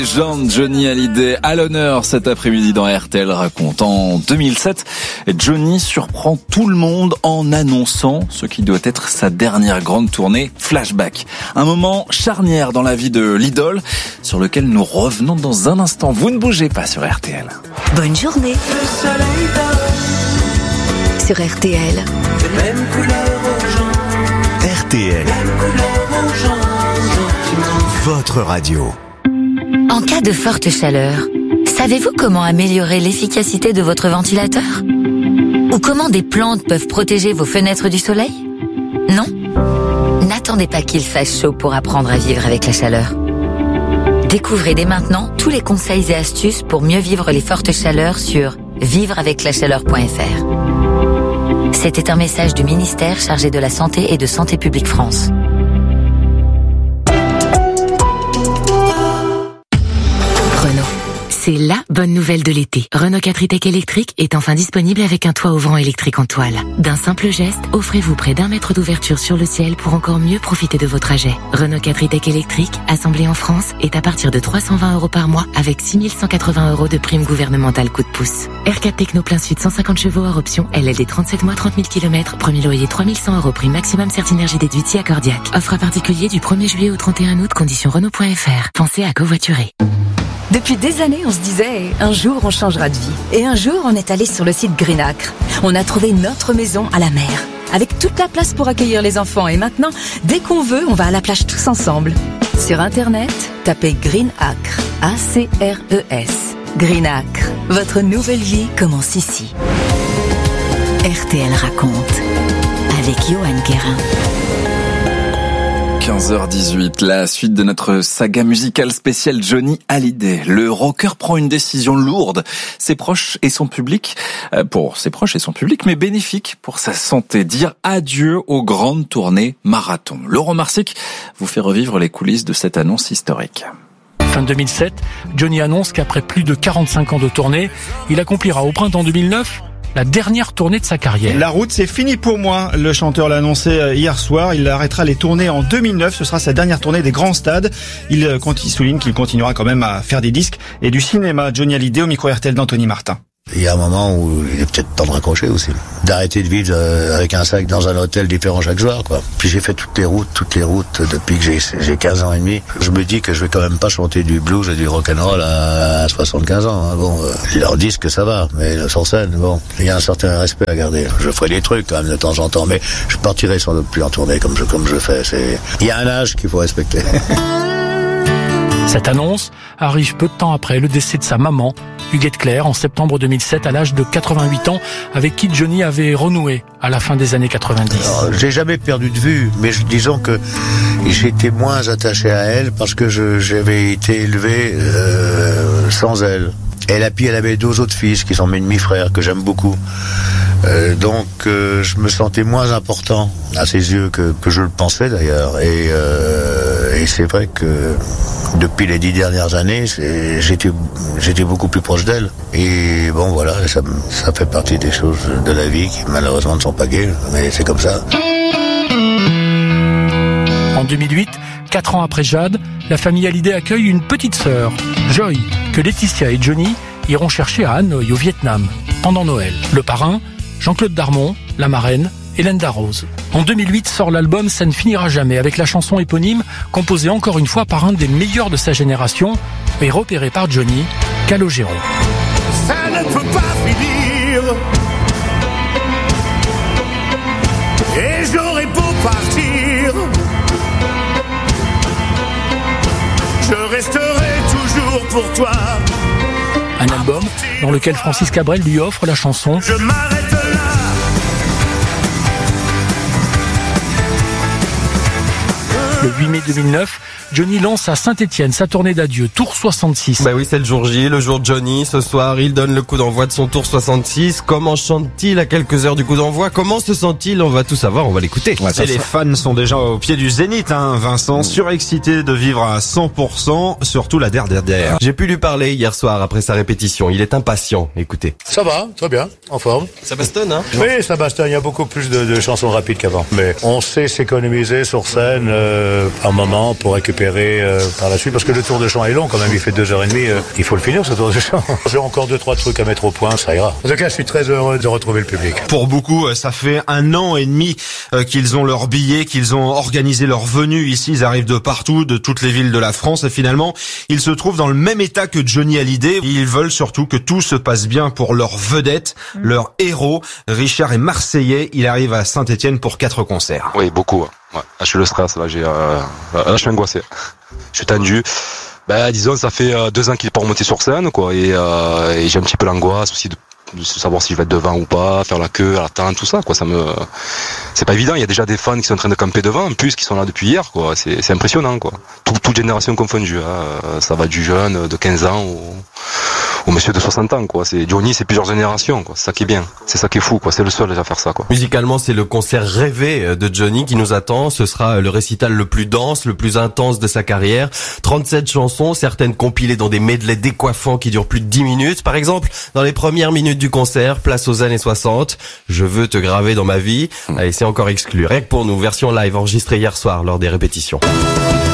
Johnny Hallyday à l'honneur cet après-midi dans RTL Raconte. En 2007, Johnny surprend tout le monde en annonçant ce qui doit être sa dernière grande tournée, Flashback. Un moment charnière dans la vie de l'idole sur lequel nous revenons dans un instant. Vous ne bougez pas sur RTL. Bonne journée. Le soleil dort. Sur RTL. Les mêmes couleurs orange. RTL. Mêmes couleurs orange. Votre radio. En cas de forte chaleur, savez-vous comment améliorer l'efficacité de votre ventilateur ? Ou comment des plantes peuvent protéger vos fenêtres du soleil ? Non ? N'attendez pas qu'il fasse chaud pour apprendre à vivre avec la chaleur. Découvrez dès maintenant tous les conseils et astuces pour mieux vivre les fortes chaleurs sur vivreaveclachaleur.fr. C'était un message du ministère chargé de la Santé et de Santé publique France. C'est la bonne nouvelle de l'été. Renault 4 e-Tech électrique est enfin disponible avec un toit ouvrant électrique en toile. D'un simple geste, offrez-vous près d'1 mètre d'ouverture sur le ciel pour encore mieux profiter de vos trajets. Renault 4 e-Tech électrique, assemblé en France, est à partir de 320 € par mois avec 6 180 € de prime gouvernementale coup de pouce. R4 Techno plein sud 150 chevaux hors option, LLD 37 mois 30 000 km, premier loyer 3 100 € prime maximum Certinergie déduite si accordiaque. Offre à particulier du 1er juillet au 31 août, conditions Renault.fr. Pensez à covoiturer. Depuis des années, on se disait, un jour on changera de vie. Et un jour, on est allé sur le site Greenacre. On a trouvé notre maison à la mer, avec toute la place pour accueillir les enfants. Et maintenant, dès qu'on veut, on va à la plage tous ensemble. Sur Internet, tapez Greenacre, A-C-R-E-S. Greenacre, votre nouvelle vie commence ici. RTL Raconte, avec Johan Guérin. 15h18, la suite de notre saga musicale spéciale Johnny Hallyday. Le rocker prend une décision lourde, ses proches et son public, mais bénéfique pour sa santé. Dire adieu aux grandes tournées marathon. Laurent Marsic vous fait revivre les coulisses de cette annonce historique. Fin 2007, Johnny annonce qu'après plus de 45 ans de tournée, il accomplira au printemps 2009 la dernière tournée de sa carrière. La route, c'est fini pour moi. Le chanteur l'a annoncé hier soir. Il arrêtera les tournées en 2009. Ce sera sa dernière tournée des grands stades. Il souligne qu'il continuera quand même à faire des disques et du cinéma. Johnny Hallyday au micro RTL d'Anthony Martin. Il y a un moment où il est peut-être temps de raccrocher aussi. D'arrêter de vivre avec un sac dans un hôtel différent chaque soir, quoi. Puis j'ai fait toutes les routes depuis que j'ai 15 ans et demi. Je me dis que je vais quand même pas chanter du blues et du rock'n'roll à 75 ans. Hein. Bon, leur disent que ça va, mais sur scène, bon, il y a un certain respect à garder. Je ferai des trucs quand même de temps en temps, mais je partirai sans doute plus en tournée comme je fais. Il y a un âge qu'il faut respecter. Cette annonce arrive peu de temps après le décès de sa maman, Huguette Claire, en septembre 2007, à l'âge de 88 ans, avec qui Johnny avait renoué à la fin des années 90. Alors, j'ai jamais perdu de vue, mais disons que j'étais moins attaché à elle parce que j'avais été élevé sans elle. Elle avait 2 autres fils qui sont mes demi-frères, que j'aime beaucoup. Donc je me sentais moins important à ses yeux que je le pensais d'ailleurs. Et c'est vrai que depuis les 10 dernières années, j'étais beaucoup plus proche d'elle. Et bon voilà, ça fait partie des choses de la vie qui malheureusement ne sont pas gaies, mais c'est comme ça. En 2008, 4 ans après Jade, la famille Hallyday accueille une petite sœur, Joy, que Laetitia et Johnny iront chercher à Hanoï, au Vietnam, pendant Noël. Le parrain, Jean-Claude Darmon, la marraine, Hélène Darroze. En 2008 sort l'album Ça ne finira jamais, avec la chanson éponyme, composée encore une fois par un des meilleurs de sa génération, et repéré par Johnny, Calogero. Ça ne peut pas finir. Et j'aurais beau partir, je resterai toujours pour toi. Un album dans lequel Francis Cabrel lui offre la chanson Je m'arrête là. Le 8 mai 2009, Johnny lance à Saint-Étienne sa tournée d'adieu, Tour 66. Bah oui, c'est le jour J, le jour Johnny. Ce soir, il donne le coup d'envoi de son Tour 66. Comment chante-t-il à quelques heures du coup d'envoi? Comment se sent-il? On va tout savoir, on va l'écouter. Ouais, et les fans sont déjà au pied du zénith, hein, Vincent, surexcités de vivre à 100%, surtout la dernière. J'ai pu lui parler hier soir après sa répétition. Il est impatient, écoutez. Ça va, très bien, en forme. Ça bastonne, hein? Oui, ça bastonne, il y a beaucoup plus de chansons rapides qu'avant. Mais on sait s'économiser sur scène, un moment pour récupérer par la suite, parce que le tour de chant est long quand même, il fait 2h30, il faut le finir ce tour de chant. J'ai encore 2-3 trucs à mettre au point, ça ira. En tout cas, je suis très heureux de retrouver le public. Pour beaucoup, ça fait 1 an et demi qu'ils ont leur billet, qu'ils ont organisé leur venue ici. Ils arrivent de partout, de toutes les villes de la France, et finalement, ils se trouvent dans le même état que Johnny Hallyday. Ils veulent surtout que tout se passe bien pour leur vedette, leur héros. Richard est marseillais, il arrive à Saint-Étienne pour 4 concerts. Oui, beaucoup. Ouais. Là, je suis le stress, là, je suis angoissé. Je suis tendu. Disons, ça fait 2 ans qu'il n'est pas remonté sur scène, quoi, et j'ai un petit peu l'angoisse aussi de savoir si je vais être devant ou pas, faire la queue, l'attendre, tout ça, quoi. C'est pas évident. Il y a déjà des fans qui sont en train de camper devant, en plus, qui sont là depuis hier, quoi. C'est impressionnant, quoi. Toute génération confondue, hein. Ça va du jeune de 15 ans au monsieur de 60 ans, quoi. Johnny, c'est plusieurs générations, quoi. C'est ça qui est bien. C'est ça qui est fou, quoi. C'est le seul à faire ça, quoi. Musicalement, c'est le concert rêvé de Johnny qui nous attend. Ce sera le récital le plus dense, le plus intense de sa carrière. 37 chansons, certaines compilées dans des medleys décoiffants qui durent plus de 10 minutes. Par exemple, dans les premières minutes du concert, place aux années 60. Je veux te graver dans ma vie. Et c'est encore exclu. Rien que pour nous, version live enregistrée hier soir lors des répétitions.